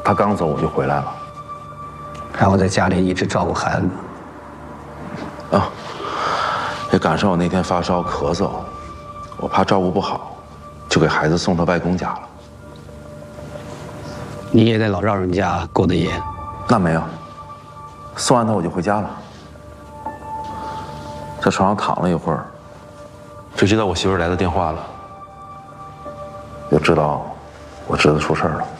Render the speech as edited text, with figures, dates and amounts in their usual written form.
他刚走我就回来了。 然后在家里一直照顾孩子。 啊，也赶上我那天发烧咳嗽，我怕照顾不好，就给孩子送到外公家了。 你也在老丈人家过的夜？ 那没有，送完他我就回家了。在床上躺了一会儿，就接到我媳妇来的电话了，就知道我侄子出事了。